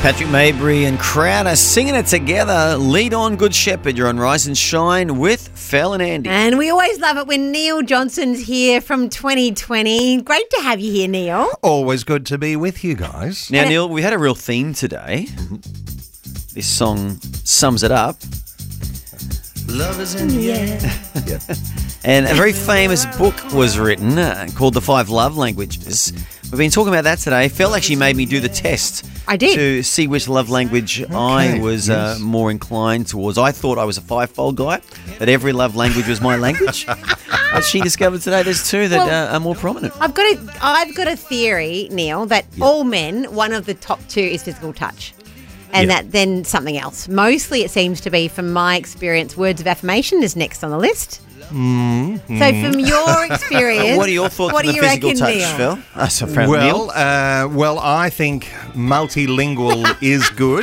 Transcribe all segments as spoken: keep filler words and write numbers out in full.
Patrick Maybury and Crowder singing it together. Lead on, Good Shepherd. You're on Rise and Shine with Fel and Andy. And we always love it when Neil Johnson's here from twenty twenty. Great to have you here, Neil. Always good to be with you guys. Now, Neil, we had a real theme today. This song sums it up. Love is in the air. Yep. And a very famous book was written uh, called The Five Love Languages. We've been talking about that today. Phil actually made me do the test. I did. To see which love language Okay, I was uh, yes. more inclined towards. I thought I was a five-fold guy, that every love language was my language. But she discovered today there's two that Well, uh, are more prominent. I've got a, I've got a theory, Neil, that all men, one of the top two is physical touch. And Yeah. that then something else. Mostly it seems to be, from my experience, words of affirmation is next on the list. Mm, So from your experience, What are your thoughts what on do the you physical reckon, touch, Neil? Phil? Uh, so from well, Neil? uh, well, I think multilingual is good,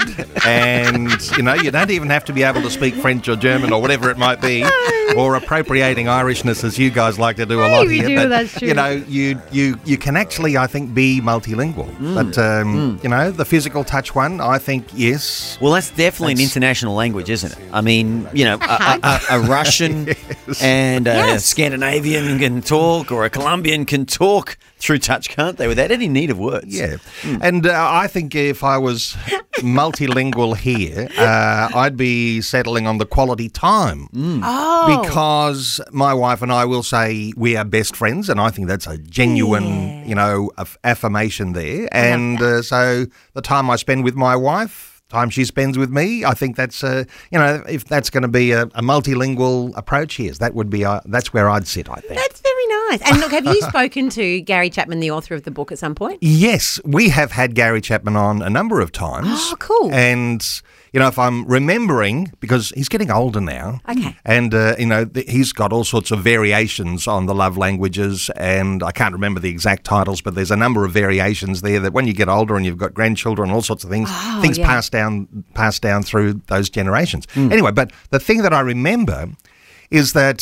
and you know, you don't even have to be able to speak French or German or whatever it might be, or appropriating Irishness as you guys like to do a Hey, lot we here. do, but that's true. you know, you you you can actually, I think, be multilingual. But um, you know, the physical touch one, I think, yes. Well, that's definitely an That's- international language, isn't it? I mean, you know, a, a, a, a Russian and a Yes. Scandinavian can talk, or a Colombian can talk through touch, can't they, without any need of words? Yeah, and uh, I think if I was multilingual here, uh, I'd be settling on the quality time. Oh. Because my wife and I will say we are best friends, and I think that's a genuine, Yeah. you know, aff- affirmation there. And uh, so the time I spend with my wife, time she spends with me, I think that's, uh, you know, if that's going to be a, a multilingual approach here, that would be, uh, that's where I'd sit, I think. That's very nice. And look, have you spoken to Gary Chapman, the author of the book, at some point? Yes, we have had Gary Chapman on a number of times. Oh, cool. And, you know, if I'm remembering, because he's getting older now. Okay. And, uh, you know, th- he's got all sorts of variations on the love languages, and I can't remember the exact titles, but there's a number of variations there that when you get older and you've got grandchildren, all sorts of things, Oh, things yeah. pass down, pass down through those generations. Anyway, but the thing that I remember is that